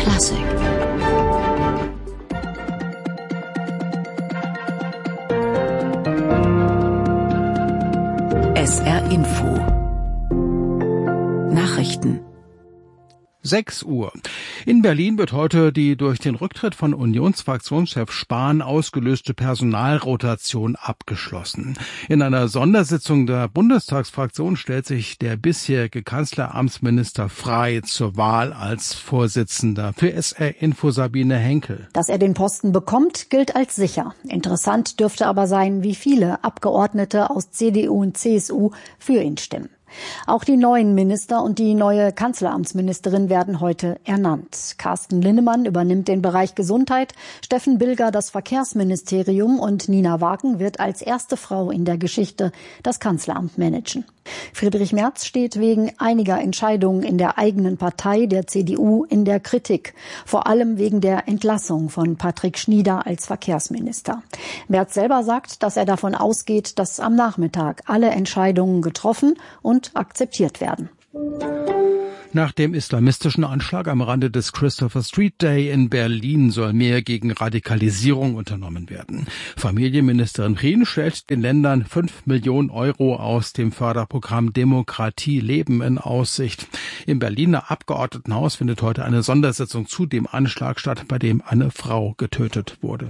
Klassik. SR Info. Nachrichten. 6 Uhr. In Berlin wird heute die durch den Rücktritt von Unionsfraktionschef Spahn ausgelöste Personalrotation abgeschlossen. In einer Sondersitzung der Bundestagsfraktion stellt sich der bisherige Kanzleramtsminister Frey zur Wahl als Vorsitzender. Für SR Info Sabine Henkel. Dass er den Posten bekommt, gilt als sicher. Interessant dürfte aber sein, wie viele Abgeordnete aus CDU und CSU für ihn stimmen. Auch die neuen Minister und die neue Kanzleramtsministerin werden heute ernannt. Carsten Linnemann übernimmt den Bereich Gesundheit, Steffen Bilger das Verkehrsministerium und Nina Wagen wird als erste Frau in der Geschichte das Kanzleramt managen. Friedrich Merz steht wegen einiger Entscheidungen in der eigenen Partei, der CDU, in der Kritik. Vor allem wegen der Entlassung von Patrick Schnieder als Verkehrsminister. Merz selber sagt, dass er davon ausgeht, dass am Nachmittag alle Entscheidungen getroffen und akzeptiert werden. Nach dem islamistischen Anschlag am Rande des Christopher Street Day in Berlin soll mehr gegen Radikalisierung unternommen werden. Familienministerin Prien stellt den Ländern 5 Millionen Euro aus dem Förderprogramm Demokratie Leben in Aussicht. Im Berliner Abgeordnetenhaus findet heute eine Sondersitzung zu dem Anschlag statt, bei dem eine Frau getötet wurde.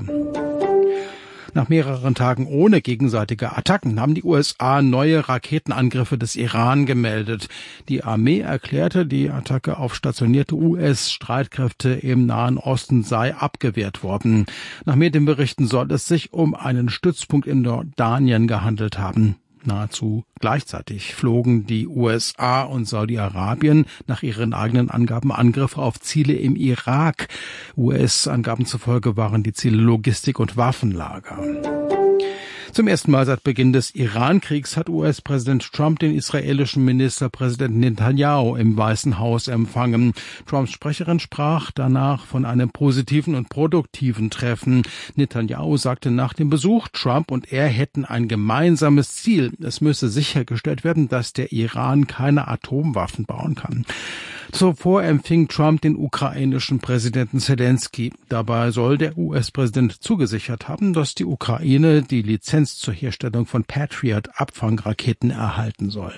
Nach mehreren Tagen ohne gegenseitige Attacken haben die USA neue Raketenangriffe des Iran gemeldet. Die Armee erklärte, die Attacke auf stationierte US-Streitkräfte im Nahen Osten sei abgewehrt worden. Nach Medienberichten soll es sich um einen Stützpunkt in Jordanien gehandelt haben. Nahezu gleichzeitig flogen die USA und Saudi-Arabien nach ihren eigenen Angaben Angriffe auf Ziele im Irak. US-Angaben zufolge waren die Ziele Logistik- und Waffenlager. Zum ersten Mal seit Beginn des Iran-Kriegs hat US-Präsident Trump den israelischen Ministerpräsidenten Netanyahu im Weißen Haus empfangen. Trumps Sprecherin sprach danach von einem positiven und produktiven Treffen. Netanyahu sagte nach dem Besuch, Trump und er hätten ein gemeinsames Ziel. Es müsse sichergestellt werden, dass der Iran keine Atomwaffen bauen kann. Zuvor empfing Trump den ukrainischen Präsidenten Zelensky. Dabei soll der US-Präsident zugesichert haben, dass die Ukraine die Lizenz zur Herstellung von Patriot-Abfangraketen erhalten soll.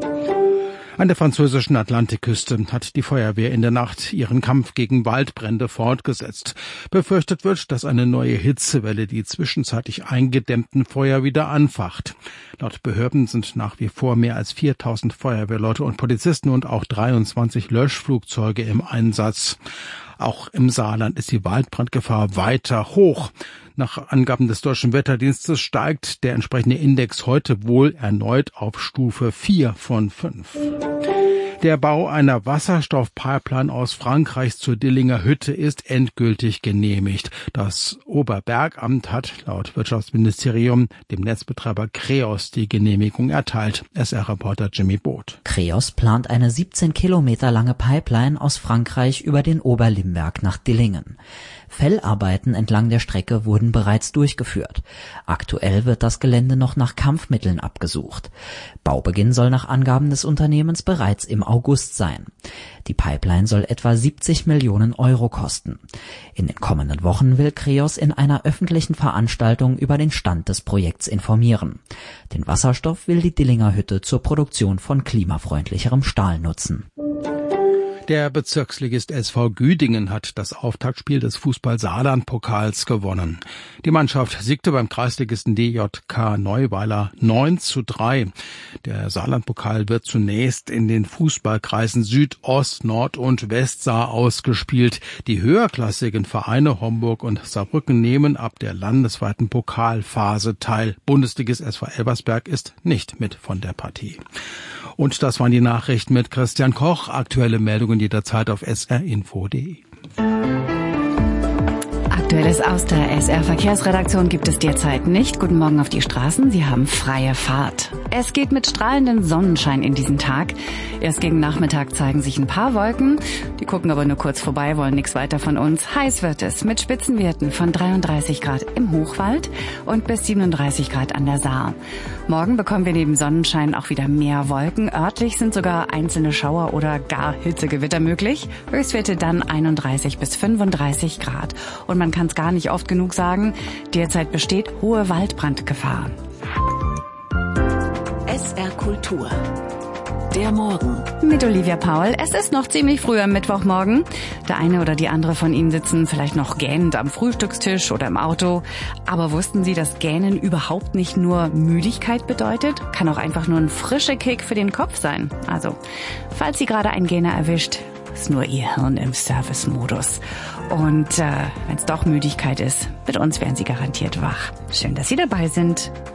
An der französischen Atlantikküste hat die Feuerwehr in der Nacht ihren Kampf gegen Waldbrände fortgesetzt. Befürchtet wird, dass eine neue Hitzewelle die zwischenzeitlich eingedämmten Feuer wieder anfacht. Laut Behörden sind nach wie vor mehr als 4.000 Feuerwehrleute und Polizisten und auch 23 Löschflugzeuge im Einsatz. Auch im Saarland ist die Waldbrandgefahr weiter hoch. Nach Angaben des Deutschen Wetterdienstes steigt der entsprechende Index heute wohl erneut auf Stufe 4 von 5. Der Bau einer Wasserstoffpipeline aus Frankreich zur Dillinger Hütte ist endgültig genehmigt. Das Oberbergamt hat laut Wirtschaftsministerium dem Netzbetreiber Kreos die Genehmigung erteilt. SR-Reporter Jimmy Boot. Kreos plant eine 17 Kilometer lange Pipeline aus Frankreich über den Oberlimberg nach Dillingen. Fellarbeiten entlang der Strecke wurden bereits durchgeführt. Aktuell wird das Gelände noch nach Kampfmitteln abgesucht. Baubeginn soll nach Angaben des Unternehmens bereits im August sein. Die Pipeline soll etwa 70 Millionen Euro kosten. In den kommenden Wochen will Kreos in einer öffentlichen Veranstaltung über den Stand des Projekts informieren. Den Wasserstoff will die Dillinger Hütte zur Produktion von klimafreundlicherem Stahl nutzen. Der Bezirksligist SV Güdingen hat das Auftaktspiel des Fußball-Saarland-Pokals gewonnen. Die Mannschaft siegte beim Kreisligisten DJK Neuweiler 9:3. Der Saarland-Pokal wird zunächst in den Fußballkreisen Südost, Nord und Westsaar ausgespielt. Die höherklassigen Vereine Homburg und Saarbrücken nehmen ab der landesweiten Pokalphase teil. Bundesligist SV Elversberg ist nicht mit von der Partie. Und das waren die Nachrichten mit Christian Koch. Aktuelle Meldungen jederzeit auf srinfo.de. Aktuelles aus der SR Verkehrsredaktion gibt es derzeit nicht. Guten Morgen auf die Straßen. Sie haben freie Fahrt. Es geht mit strahlendem Sonnenschein in diesen Tag. Erst gegen Nachmittag zeigen sich ein paar Wolken. Die gucken aber nur kurz vorbei, wollen nichts weiter von uns. Heiß wird es mit Spitzenwerten von 33 Grad im Hochwald und bis 37 Grad an der Saar. Morgen bekommen wir neben Sonnenschein auch wieder mehr Wolken. Örtlich sind sogar einzelne Schauer oder gar Hitzegewitter möglich. Höchstwerte dann 31 bis 35 Grad. Und man kann es gar nicht oft genug sagen, derzeit besteht hohe Waldbrandgefahr. SR Kultur. Der Morgen. Mit Olivia Paul. Es ist noch ziemlich früh am Mittwochmorgen. Der eine oder die andere von Ihnen sitzen vielleicht noch gähnend am Frühstückstisch oder im Auto. Aber wussten Sie, dass Gähnen überhaupt nicht nur Müdigkeit bedeutet? Kann auch einfach nur ein frischer Kick für den Kopf sein. Also, falls Sie gerade einen Gähner erwischt, ist nur Ihr Hirn im Service-Modus. Und wenn es doch Müdigkeit ist, mit uns wären Sie garantiert wach. Schön, dass Sie dabei sind.